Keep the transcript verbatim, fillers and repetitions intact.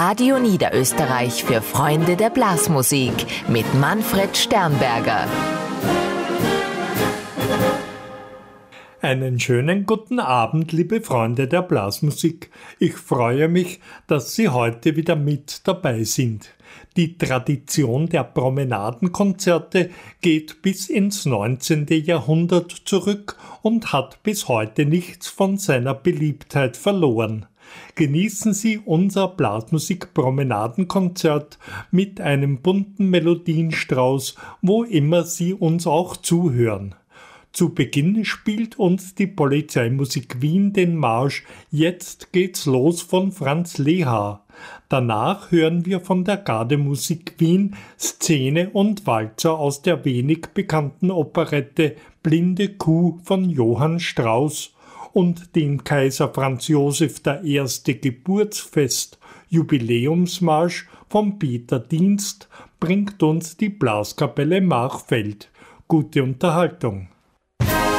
Radio Niederösterreich für Freunde der Blasmusik mit Manfred Sternberger. Einen schönen guten Abend, liebe Freunde der Blasmusik. Ich freue mich, dass Sie heute wieder mit dabei sind. Die Tradition der Promenadenkonzerte geht bis ins neunzehnte. Jahrhundert zurück und hat bis heute nichts von seiner Beliebtheit verloren. Genießen Sie unser Blasmusik-Promenadenkonzert mit einem bunten Melodienstrauß, wo immer Sie uns auch zuhören. Zu Beginn spielt uns die Polizeimusik Wien den Marsch "Jetzt geht's los" von Franz Lehár. Danach hören wir von der Gardemusik Wien Szene und Walzer aus der wenig bekannten Operette Blinde Kuh von Johann Strauss und den Kaiser Franz Josef der Erste Geburtsfest Jubiläumsmarsch von Peter Dienst bringt uns die Blaskapelle Machfeld. Gute Unterhaltung.